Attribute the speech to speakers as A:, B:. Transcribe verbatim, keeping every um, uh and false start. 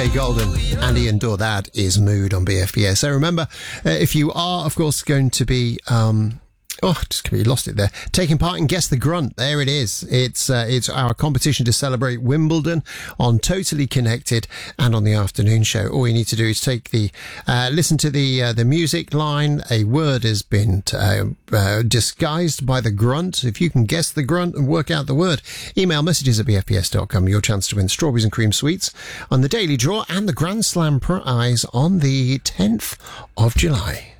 A: K. Golden and Ian Dorr. That is Mood on B F B S. So remember, uh, if you are, of course, going to be... Um, Oh, just completely lost it there. Taking part in Guess the Grunt. There it is. It's uh, it's our competition to celebrate Wimbledon on Totally Connected and on the afternoon show. All you need to do is take the uh, listen to the uh, the music line. A word has been uh, uh, disguised by the grunt. If you can guess the grunt and work out the word, email messages at b f b s dot com. Your chance to win strawberries and cream sweets on the Daily Draw and the Grand Slam prize on the tenth of July.